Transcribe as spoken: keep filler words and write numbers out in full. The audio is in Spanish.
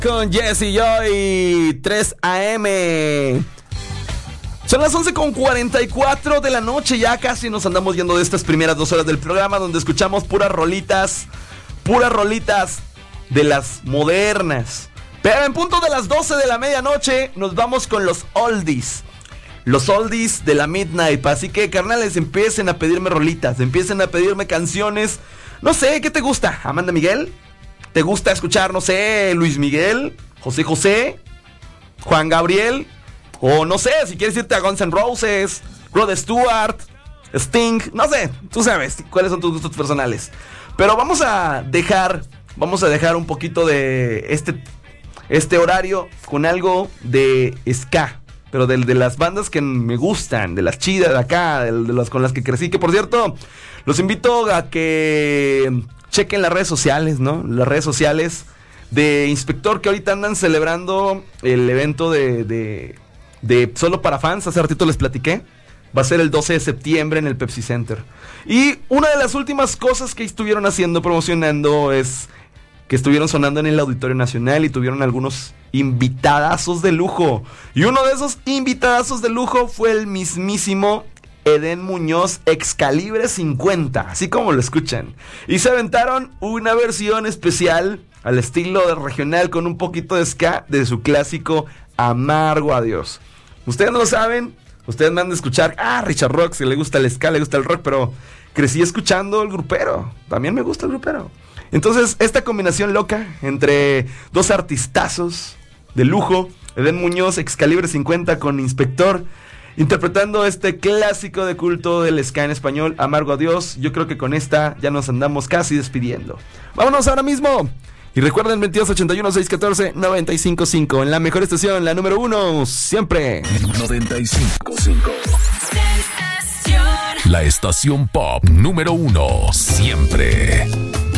con Jesse Joy, tres a eme. Son las once con cuarenta y cuatro de la noche, ya casi nos andamos yendo de estas primeras dos horas del programa, donde escuchamos puras rolitas, puras rolitas de las modernas. Pero en punto de las doce de la medianoche nos vamos con los oldies. Los oldies de la midnight. Así que, carnales, empiecen a pedirme rolitas, empiecen a pedirme canciones. No sé, ¿qué te gusta? ¿Amanda Miguel? ¿Te gusta escuchar, no sé, Luis Miguel, José José, Juan Gabriel? O no sé, si quieres irte a Guns N' Roses, Rod Stewart, Sting, no sé, tú sabes cuáles son tus gustos personales. Pero vamos a dejar, vamos a dejar un poquito de este, este horario con algo de ska. Pero de, de las bandas que me gustan, de las chidas de acá, de, de las con las que crecí. Que por cierto, los invito a que chequen las redes sociales, ¿no? Las redes sociales de Inspector, que ahorita andan celebrando el evento de... de de solo para fans, hace ratito les platiqué. Va a ser el doce de septiembre en el Pepsi Center. Y una de las últimas cosas que estuvieron haciendo, promocionando, es que estuvieron sonando en el Auditorio Nacional y tuvieron algunos invitadazos de lujo. Y uno de esos invitadazos de lujo fue el mismísimo Edén Muñoz, Excalibre cincuenta, así como lo escuchan. Y se aventaron una versión especial al estilo de regional con un poquito de ska de su clásico Amargo Adiós. Ustedes no lo saben, ustedes me han de escuchar, ah, Richard Rock, si le gusta el ska, le gusta el rock, pero crecí escuchando el grupero, también me gusta el grupero. Entonces, esta combinación loca entre dos artistazos de lujo, Edén Muñoz, Excalibre cincuenta con Inspector, interpretando este clásico de culto del ska en español, Amargo Adiós. Yo creo que con esta ya nos andamos casi despidiendo. Vámonos ahora mismo. Y recuerden, veintidós ochenta y uno, seiscientos catorce, noventa y cinco punto cinco. En la mejor estación, la número uno, siempre. noventa y cinco punto cinco. La estación pop número uno, siempre.